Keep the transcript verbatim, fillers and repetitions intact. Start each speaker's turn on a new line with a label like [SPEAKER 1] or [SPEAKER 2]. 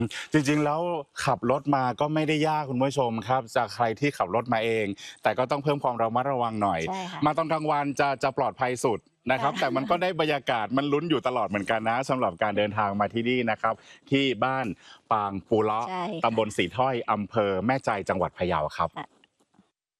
[SPEAKER 1] จริงๆแล้วขับรถมาก็ไม่ได้ยากคุณผู้ชมครับจากใครที่ขับรถมาเองแต่ก็ต้องเพิ่มความระมัดระวังหน่อย
[SPEAKER 2] ใช่ค่ะ
[SPEAKER 1] มาตอนกลางวันจะจะปลอดภัยสุดนะครับแต่
[SPEAKER 2] ค่ะ
[SPEAKER 1] มันก็ได้บรรยากาศมันลุ้นอยู่ตลอดเหมือนกันนะสำหรับการเดินทางมาที่นี่นะครับที่บ้านปางปูเลาะ
[SPEAKER 2] ใช่
[SPEAKER 1] ตำบล
[SPEAKER 2] ค่ะ
[SPEAKER 1] สีถ้อยอำเภอแม่ใจจังหวัดพะเยาครับ